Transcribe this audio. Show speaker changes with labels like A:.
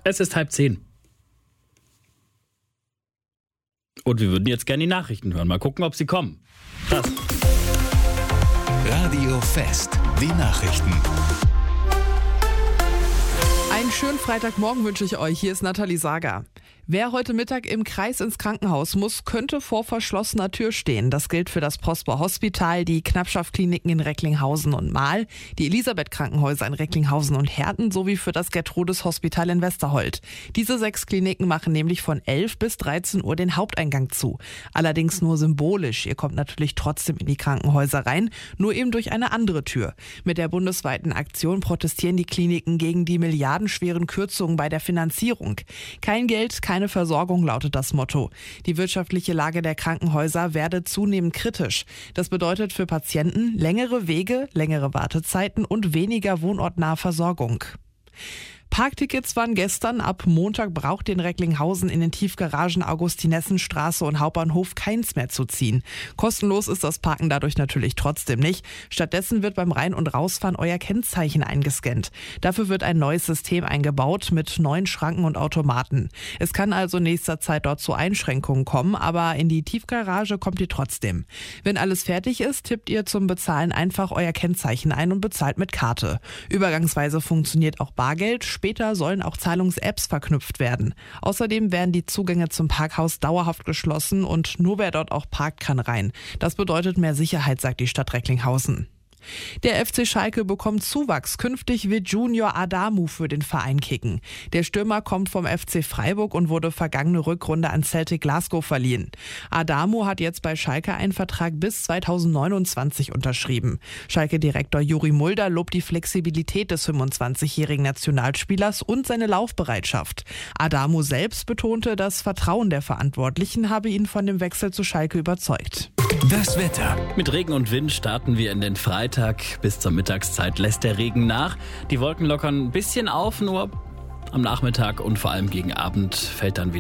A: Es ist 9:30. Und wir würden jetzt gerne die Nachrichten hören. Mal gucken, ob sie kommen. Das.
B: Radio Fest, die Nachrichten.
C: Einen schönen Freitagmorgen wünsche ich euch. Hier ist Nathalie Sager. Wer heute Mittag im Kreis ins Krankenhaus muss, könnte vor verschlossener Tür stehen. Das gilt für das Prosper Hospital, die Knappschaft-Kliniken in Recklinghausen und Marl, die Elisabeth-Krankenhäuser in Recklinghausen und Herten sowie für das Gertrudis-Hospital in Westerhold. Diese 6 Kliniken machen nämlich von 11 bis 13 Uhr den Haupteingang zu. Allerdings nur symbolisch. Ihr kommt natürlich trotzdem in die Krankenhäuser rein, nur eben durch eine andere Tür. Mit der bundesweiten Aktion protestieren die Kliniken gegen die milliardenschweren Kürzungen bei der Finanzierung. Kein Geld, keine Versorgung lautet das Motto. Die wirtschaftliche Lage der Krankenhäuser werde zunehmend kritisch. Das bedeutet für Patienten längere Wege, längere Wartezeiten und weniger wohnortnahe Versorgung. Parktickets waren gestern. Ab Montag braucht in Recklinghausen in den Tiefgaragen Augustinessenstraße und Hauptbahnhof keins mehr zu ziehen. Kostenlos ist das Parken dadurch natürlich trotzdem nicht. Stattdessen wird beim Rein- und Rausfahren euer Kennzeichen eingescannt. Dafür wird ein neues System eingebaut mit neuen Schranken und Automaten. Es kann also in nächster Zeit dort zu Einschränkungen kommen, aber in die Tiefgarage kommt ihr trotzdem. Wenn alles fertig ist, tippt ihr zum Bezahlen einfach euer Kennzeichen ein und bezahlt mit Karte. Übergangsweise funktioniert auch Bargeld. Später sollen auch Zahlungs-Apps verknüpft werden. Außerdem werden die Zugänge zum Parkhaus dauerhaft geschlossen und nur wer dort auch parkt, kann rein. Das bedeutet mehr Sicherheit, sagt die Stadt Recklinghausen. Der FC Schalke bekommt Zuwachs. Künftig wird Junior Adamu für den Verein kicken. Der Stürmer kommt vom FC Freiburg und wurde vergangene Rückrunde an Celtic Glasgow verliehen. Adamu hat jetzt bei Schalke einen Vertrag bis 2029 unterschrieben. Schalke-Direktor Juri Mulder lobt die Flexibilität des 25-jährigen Nationalspielers und seine Laufbereitschaft. Adamu selbst betonte, das Vertrauen der Verantwortlichen habe ihn von dem Wechsel zu Schalke überzeugt.
B: Das Wetter.
A: Mit Regen und Wind starten wir in den Freitag. Bis zur Mittagszeit lässt der Regen nach. Die Wolken lockern ein bisschen auf, nur am Nachmittag und vor allem gegen Abend fällt dann wieder